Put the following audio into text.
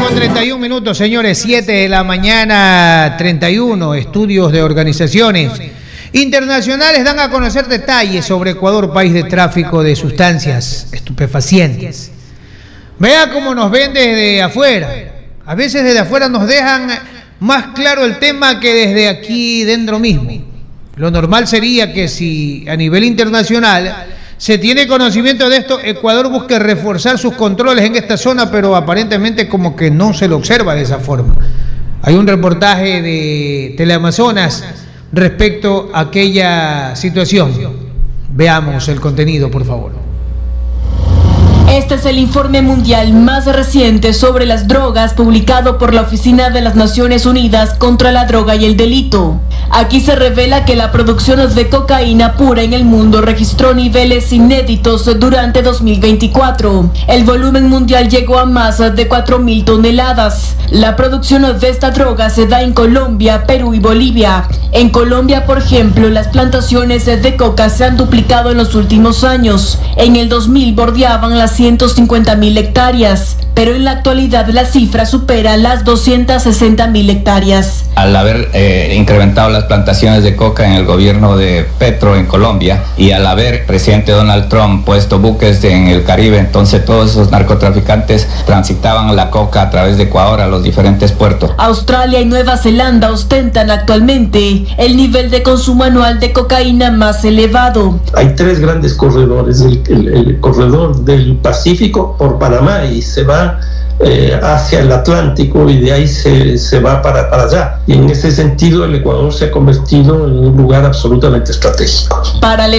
8:31, señores, 7 de la mañana, 31. Estudios de organizaciones internacionales dan a conocer detalles sobre Ecuador, país de tráfico de sustancias estupefacientes. Vea cómo nos ven desde afuera. A veces desde afuera nos dejan más claro el tema que desde aquí dentro mismo. Lo normal sería que si a nivel internacional se tiene conocimiento de esto, Ecuador busque reforzar sus controles en esta zona, pero aparentemente como que no se lo observa de esa forma. Hay un reportaje de Teleamazonas respecto a aquella situación. Veamos el contenido, por favor. Este es el informe mundial más reciente sobre las drogas publicado por la Oficina de las Naciones Unidas contra la Droga y el Delito. Aquí se revela que la producción de cocaína pura en el mundo registró niveles inéditos durante 2024. El volumen mundial llegó a más de 4.000 toneladas. La producción de esta droga se da en Colombia, Perú y Bolivia. En Colombia, por ejemplo, las plantaciones de coca se han duplicado en los últimos años. En el 2000 bordeaban las 150.000 hectáreas, pero en la actualidad la cifra supera las 260.000 hectáreas. Al haber incrementado las plantaciones de coca en el gobierno de Petro en Colombia y al haber el presidente Donald Trump puesto buques en el Caribe, entonces todos esos narcotraficantes transitaban la coca a través de Ecuador a los diferentes puertos. Australia y Nueva Zelanda ostentan actualmente el nivel de consumo anual de cocaína más elevado. Hay tres grandes corredores, el corredor del Pacífico por Panamá y se va hacia el Atlántico y de ahí se va para allá. Y en ese sentido el Ecuador se ha convertido en un lugar absolutamente estratégico. Paralelamente